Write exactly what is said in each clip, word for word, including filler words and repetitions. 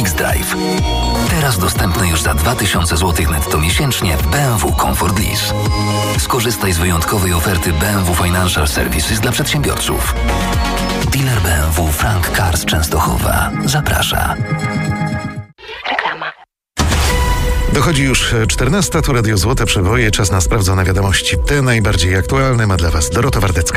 X-Drive. Teraz dostępny już za dwa tysiące złotych netto miesięcznie w B M W Comfort Lease. Skorzystaj z wyjątkowej oferty B M W Financial Services dla przedsiębiorców. Dealer B M W Frank Cars Częstochowa zaprasza. Reklama. Dochodzi już czternasta, tu Radio Złote Przeboje, czas na sprawdzone wiadomości. Te najbardziej aktualne ma dla Was Dorota Wardecka.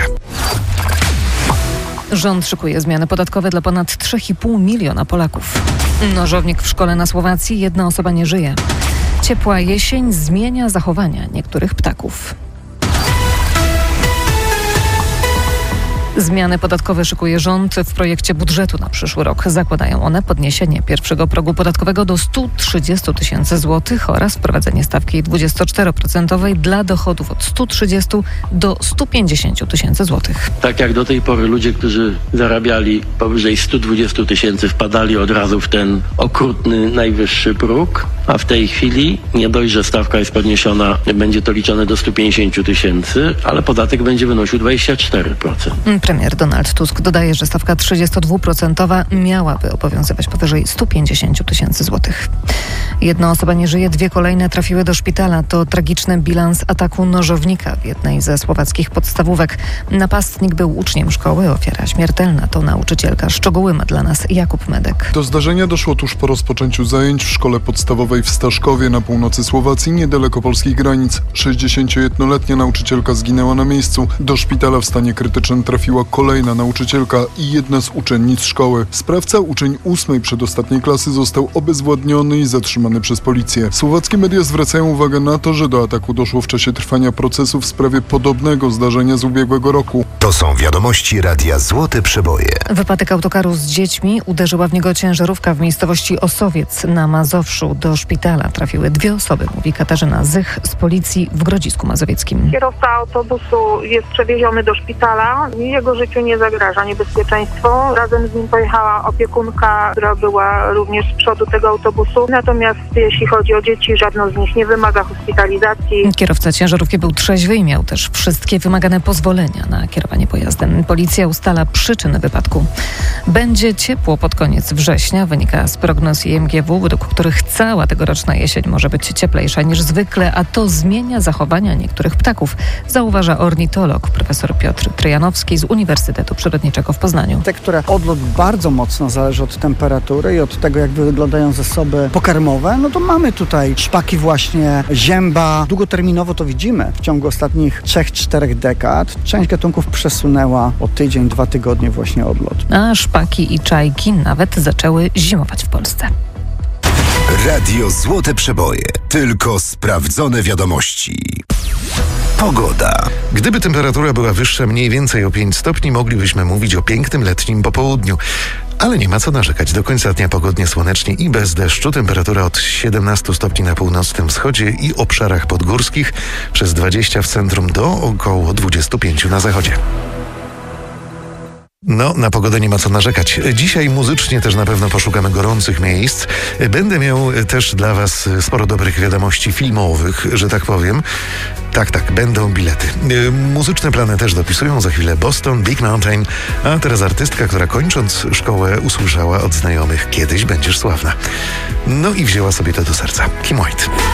Rząd szykuje zmiany podatkowe dla ponad trzy i pół miliona Polaków. Nożownik w szkole na Słowacji, jedna osoba nie żyje. Ciepła jesień zmienia zachowania niektórych ptaków. Zmiany podatkowe szykuje rząd w projekcie budżetu na przyszły rok. Zakładają one podniesienie pierwszego progu podatkowego do stu trzydziestu tysięcy złotych oraz wprowadzenie stawki dwudziestoczteroprocentowej dla dochodów od stu trzydziestu do stu pięćdziesięciu tysięcy złotych. Tak jak do tej pory ludzie, którzy zarabiali powyżej stu dwudziestu tysięcy, wpadali od razu w ten okrutny najwyższy próg, a w tej chwili nie dość, że stawka jest podniesiona, będzie to liczone do stu pięćdziesięciu tysięcy, ale podatek będzie wynosił dwadzieścia cztery procent. Premier Donald Tusk dodaje, że stawka trzydziestodwuprocentowa miałaby obowiązywać powyżej stu pięćdziesięciu tysięcy złotych. Jedna osoba nie żyje, dwie kolejne trafiły do szpitala. To tragiczny bilans ataku nożownika w jednej ze słowackich podstawówek. Napastnik był uczniem szkoły, ofiara śmiertelna to nauczycielka. Szczegóły ma dla nas Jakub Medek. Do zdarzenia doszło tuż po rozpoczęciu zajęć w szkole podstawowej w Staszkowie na północy Słowacji, niedaleko polskich granic. sześćdziesięciojednoletnia nauczycielka zginęła na miejscu. Do szpitala w stanie krytycznym trafiła kolejna nauczycielka i jedna z uczennic szkoły. Sprawca, uczeń ósmej przedostatniej klasy, został obezwładniony i zatrzymany przez policję. Słowackie media zwracają uwagę na to, że do ataku doszło w czasie trwania procesu w sprawie podobnego zdarzenia z ubiegłego roku. To są wiadomości Radia Złote Przeboje. Wypadek autokaru z dziećmi, uderzyła w niego ciężarówka w miejscowości Osowiec na Mazowszu. Do szpitala trafiły dwie osoby, mówi Katarzyna Zych z policji w Grodzisku Mazowieckim. Kierowca autobusu jest przewieziony do szpitala. Jego życiu nie zagraża niebezpieczeństwo. Razem z nim pojechała opiekunka, która była również z przodu tego autobusu. Natomiast jeśli chodzi o dzieci, żadno z nich nie wymaga hospitalizacji. Kierowca ciężarówki był trzeźwy i miał też wszystkie wymagane pozwolenia na kierowanie pojazdem. Policja ustala przyczyny wypadku. Będzie ciepło pod koniec września, wynika z prognoz I M G W, według których cała tegoroczna jesień może być cieplejsza niż zwykle, a to zmienia zachowania niektórych ptaków, zauważa ornitolog profesor Piotr Tryjanowski z Uniwersytetu Przyrodniczego w Poznaniu. Te, które odlot bardzo mocno zależy od temperatury i od tego, jak wyglądają zasoby pokarmowe, no to mamy tutaj szpaki właśnie zięba. Długoterminowo to widzimy. W ciągu ostatnich trzech, czterech dekad część gatunków przesunęła o tydzień, dwa tygodnie właśnie odlot. A szpaki i czajki nawet zaczęły zimować w Polsce. Radio Złote Przeboje. Tylko sprawdzone wiadomości. Pogoda. Gdyby temperatura była wyższa mniej więcej o pięć stopni, moglibyśmy mówić o pięknym letnim popołudniu. Ale nie ma co narzekać. Do końca dnia pogodnie, słonecznie i bez deszczu. Temperatura od siedemnastu stopni na północnym wschodzie i obszarach podgórskich, przez dwadzieścia w centrum do około dwudziestu pięciu na zachodzie. No, na pogodę nie ma co narzekać. Dzisiaj muzycznie też na pewno poszukamy gorących miejsc. Będę miał też dla Was sporo dobrych wiadomości filmowych, że tak powiem. Tak, tak, będą bilety. Muzyczne plany też dopisują. Za chwilę Boston, Big Mountain, a teraz artystka, która kończąc szkołę usłyszała od znajomych: kiedyś będziesz sławna. No i wzięła sobie to do serca. Kim White.